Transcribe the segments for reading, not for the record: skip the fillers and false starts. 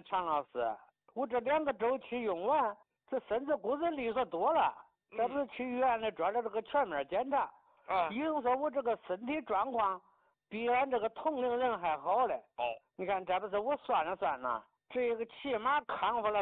常老师，我这2个周期用完，这身子骨子利索多了。这不是去医院里做了这个全面检查啊， 医生说我这个身体状况比俺这个同龄人还好嘞。 哦， 你看这不是我算了算呢，这个起码康复了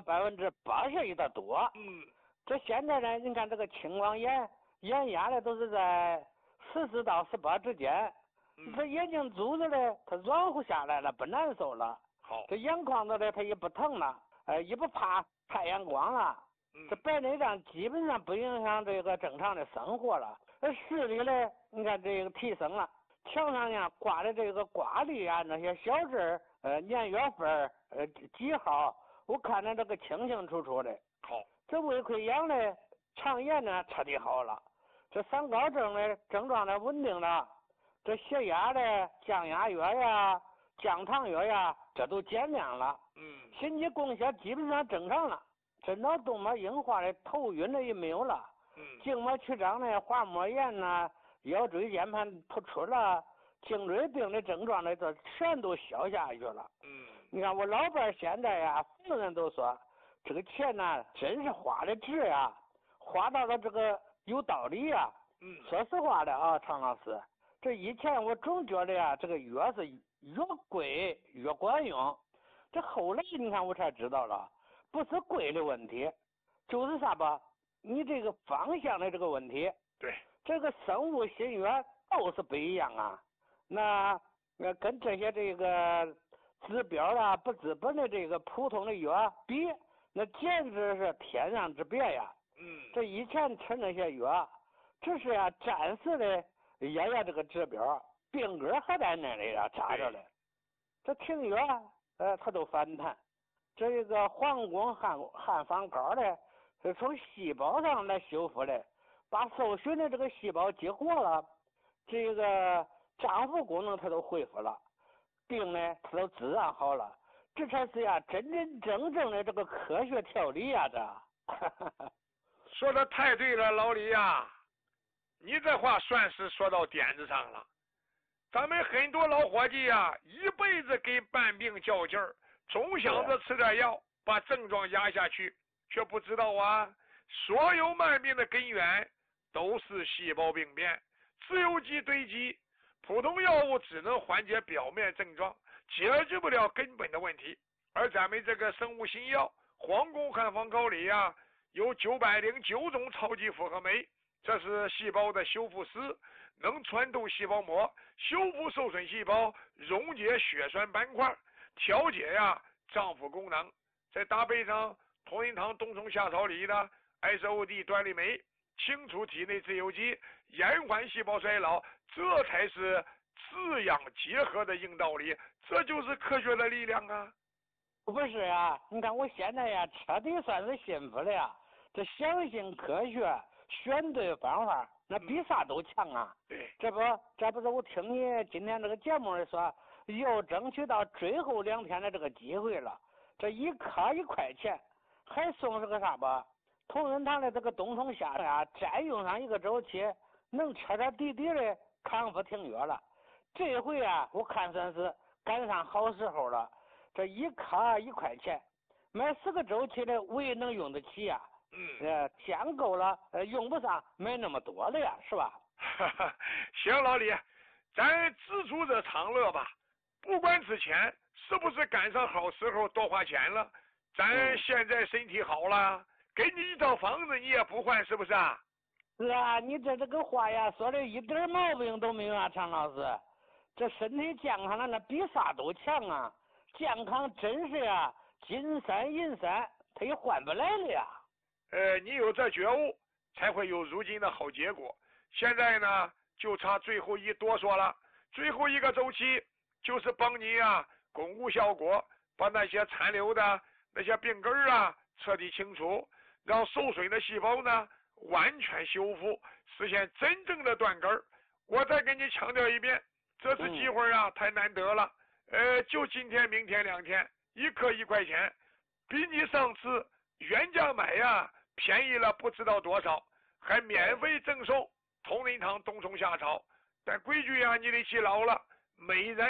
81%的多。这现在呢，你看这个青光眼压的都是在14到18之间。这眼睛珠子呢，它软乎下来了，不难受了。 好， 这眼眶子呢，它也不疼了，也不怕太阳光了。这白内障基本上不影响这个正常的生活了。视力呢，你看这个提升了，墙上呢挂的这个挂历啊，那些小字年月份几号，我看着这个清清楚楚的。 好， 这胃溃疡呢，肠炎呢彻底好了，这三高症呢症状呢稳定了，这血压的降压药呀、降糖药呀，这都减量了。心肌供血基本上正常了。这脑动脉硬化的头晕的也没有了，静脉曲张的滑膜炎呐、腰椎间盘突出了，颈椎病的症状呢，这全都消下去了。你看我老伴现在呀，所有人都说这个钱呢，真是花的值呀，花到了这个有道理呀。说实话的啊，常老师，这以前我总觉得呀，这个药是越贵越管用，这后来你看我才知道了。不是贵的问题，就是啥吧？你这个方向的这个问题。 对， 这个生物新药都是不一样啊。那跟这些这个治标啊不治本的这个普通的药比，那简直是天壤之别呀。这以前吃那些药，只是呀暂时的压这个治标，病根还在那里呀扎着嘞。这停药它都反弹。这个黄宫汉方膏呢，是从细胞上来修复的，把受损的这个细胞激活了，这个脏腑功能它都恢复了，病呢它都自然好了，这才是呀真真正正的这个科学调理呀，这。 说的太对了，老李呀，你这话算是说到点子上了。咱们很多老伙计呀，一辈子给半病较劲儿。总想着吃点药把症状压下去，却不知道啊，所有慢病的根源都是细胞病变，自由基堆积，普通药物只能缓解表面症状，解决不了根本的问题。而咱们这个生物新药黄宫汉方膏里啊，有909种超级复合酶，这是细胞的修复师，能穿透细胞膜，修复受损细胞，溶解血栓斑块，调节呀脏腑功能。在搭配上同仁堂冬虫夏草里的 SOD 端粒酶，清除体内自由基，延缓细胞衰老，这才是滋养结合的硬道理，这就是科学的力量啊。 不是啊，你看我现在呀彻底算是幸福了呀，这相信科学，选对方法，那比啥都强啊。 对， 这不是我听你今天这个节目里说，又争取到最后2天的这个机会了，这一颗1块钱，还送是个啥吧？同仁堂的这个冬虫夏呀，再用上1个周期，能彻彻底底的康复停药了。这回啊，我看算是赶上好时候了。这一颗1块钱，买10个周期的我也能用得起呀。钱够了，用不上买那么多了呀，是吧？ 行，老李，咱知足者常乐吧。不管之前是不是赶上好时候多花钱了，咱现在身体好了，给你一套房子你也不换，是不是啊？ 是啊，你这个话呀，说的一点毛病都没有啊，常老师。这身体健康了，那比啥都强啊！健康真是啊，金山银山，它也换不来了呀。 你有这觉悟，才会有如今的好结果。现在呢，就差最后一哆嗦了。最后1个周期，就是帮你啊巩固效果，把那些残留的那些病根啊彻底清除，让受损的细胞呢完全修复，实现真正的断根儿。我再给你强调一遍，这次机会啊太难得了。就今天明天2天，1颗1块钱，比你上次原价买呀便宜了不知道多少，还免费赠送同仁堂冬虫夏草。但规矩呀你得记牢了，每人